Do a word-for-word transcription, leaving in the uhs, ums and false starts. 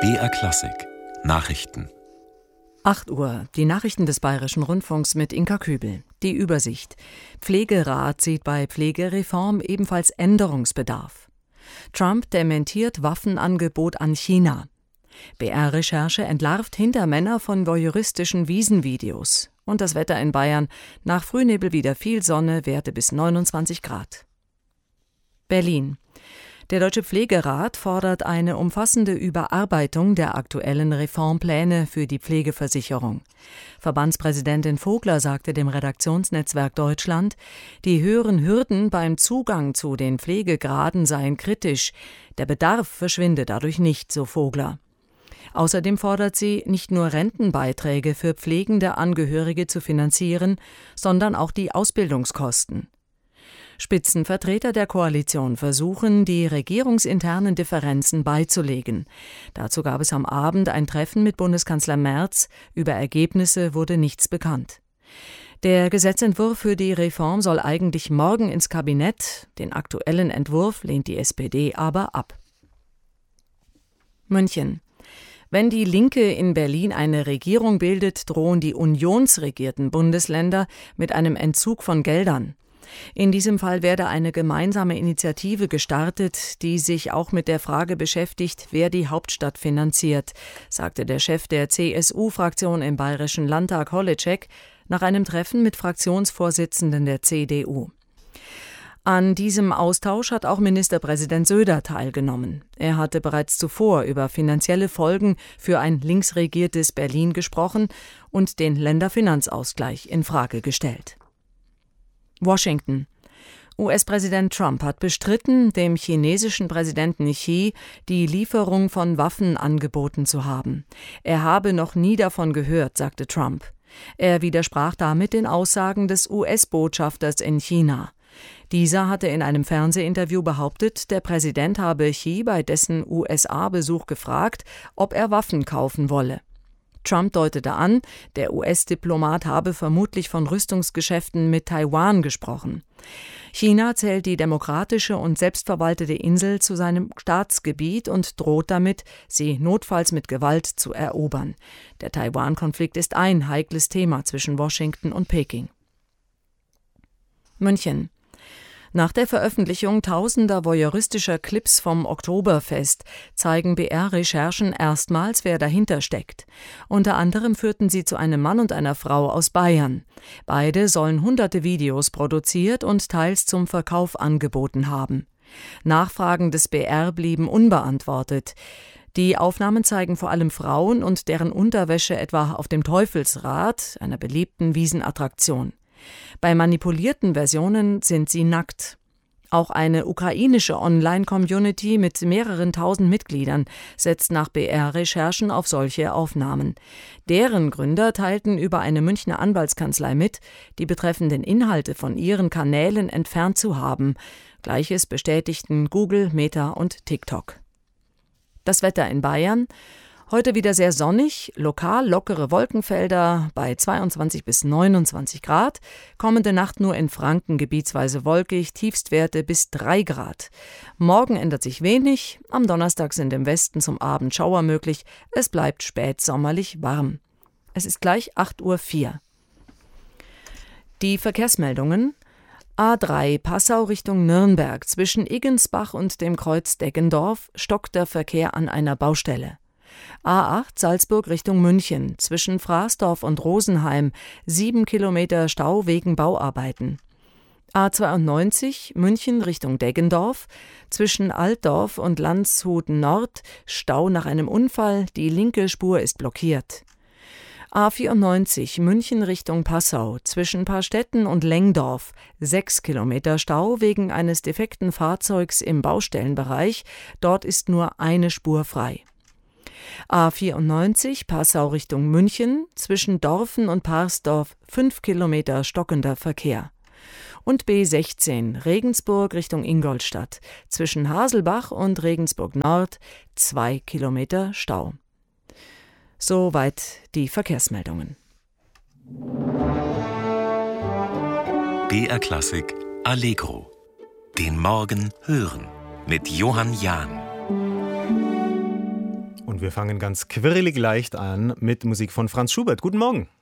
B R Klassik Nachrichten. acht Uhr, die Nachrichten des Bayerischen Rundfunks mit Inka Kübel. Die Übersicht. Pflegerat sieht bei Pflegereform ebenfalls Änderungsbedarf. Trump dementiert Waffenangebot an China. B R-Recherche entlarvt Hintermänner von voyeuristischen Wiesenvideos. Und das Wetter in Bayern. Nach Frühnebel wieder viel Sonne, Werte bis neunundzwanzig Grad. Berlin. Der Deutsche Pflegerat fordert eine umfassende Überarbeitung der aktuellen Reformpläne für die Pflegeversicherung. Verbandspräsidentin Vogler sagte dem Redaktionsnetzwerk Deutschland, die höheren Hürden beim Zugang zu den Pflegegraden seien kritisch. Der Bedarf verschwinde dadurch nicht, so Vogler. Außerdem fordert sie, nicht nur Rentenbeiträge für pflegende Angehörige zu finanzieren, sondern auch die Ausbildungskosten. Spitzenvertreter der Koalition versuchen, die regierungsinternen Differenzen beizulegen. Dazu gab es am Abend ein Treffen mit Bundeskanzler Merz. Über Ergebnisse wurde nichts bekannt. Der Gesetzentwurf für die Reform soll eigentlich morgen ins Kabinett. Den aktuellen Entwurf lehnt die S P D aber ab. München. Wenn die Linke in Berlin eine Regierung bildet, drohen die unionsregierten Bundesländer mit einem Entzug von Geldern. In diesem Fall werde eine gemeinsame Initiative gestartet, die sich auch mit der Frage beschäftigt, wer die Hauptstadt finanziert, sagte der Chef der C S U-Fraktion im Bayerischen Landtag Holitschek nach einem Treffen mit Fraktionsvorsitzenden der C D U. An diesem Austausch hat auch Ministerpräsident Söder teilgenommen. Er hatte bereits zuvor über finanzielle Folgen für ein linksregiertes Berlin gesprochen und den Länderfinanzausgleich in Frage gestellt. Washington. U S-Präsident Trump hat bestritten, dem chinesischen Präsidenten Xi die Lieferung von Waffen angeboten zu haben. Er habe noch nie davon gehört, sagte Trump. Er widersprach damit den Aussagen des U S-Botschafters in China. Dieser hatte in einem Fernsehinterview behauptet, der Präsident habe Xi bei dessen U S A-Besuch gefragt, ob er Waffen kaufen wolle. Trump deutete an, der U S-Diplomat habe vermutlich von Rüstungsgeschäften mit Taiwan gesprochen. China zählt die demokratische und selbstverwaltete Insel zu seinem Staatsgebiet und droht damit, sie notfalls mit Gewalt zu erobern. Der Taiwan-Konflikt ist ein heikles Thema zwischen Washington und Peking. München. Nach der Veröffentlichung tausender voyeuristischer Clips vom Oktoberfest zeigen B R-Recherchen erstmals, wer dahinter steckt. Unter anderem führten sie zu einem Mann und einer Frau aus Bayern. Beide sollen hunderte Videos produziert und teils zum Verkauf angeboten haben. Nachfragen des B R blieben unbeantwortet. Die Aufnahmen zeigen vor allem Frauen und deren Unterwäsche etwa auf dem Teufelsrad, einer beliebten Wiesenattraktion. Bei manipulierten Versionen sind sie nackt. Auch eine ukrainische Online-Community mit mehreren tausend Mitgliedern setzt nach B R-Recherchen auf solche Aufnahmen. Deren Gründer teilten über eine Münchner Anwaltskanzlei mit, die betreffenden Inhalte von ihren Kanälen entfernt zu haben. Gleiches bestätigten Google, Meta und TikTok. Das Wetter in Bayern. Heute wieder sehr sonnig, lokal lockere Wolkenfelder bei zweiundzwanzig bis neunundzwanzig Grad. Kommende Nacht nur in Franken gebietsweise wolkig, Tiefstwerte bis drei Grad. Morgen ändert sich wenig, am Donnerstag sind im Westen zum Abend Schauer möglich. Es bleibt spätsommerlich warm. Es ist gleich acht Uhr vier. Die Verkehrsmeldungen. A drei Passau Richtung Nürnberg. Zwischen Iggensbach und dem Kreuz Deggendorf stockt der Verkehr an einer Baustelle. A acht Salzburg Richtung München, zwischen Fraßdorf und Rosenheim, sieben Kilometer Stau wegen Bauarbeiten. A zweiundneunzig München Richtung Deggendorf, zwischen Altdorf und Landshut Nord, Stau nach einem Unfall, die linke Spur ist blockiert. A vierundneunzig München Richtung Passau, zwischen Paarstetten und Lengdorf, sechs Kilometer Stau wegen eines defekten Fahrzeugs im Baustellenbereich, dort ist nur eine Spur frei. A vierundneunzig Passau Richtung München, zwischen Dorfen und Parsdorf fünf Kilometer stockender Verkehr. Und B sechzehn Regensburg Richtung Ingolstadt, zwischen Haselbach und Regensburg Nord zwei Kilometer Stau. Soweit die Verkehrsmeldungen. B R Klassik Allegro. Den Morgen hören mit Johann Jahn. Und wir fangen ganz quirlig leicht an mit Musik von Franz Schubert. Guten Morgen.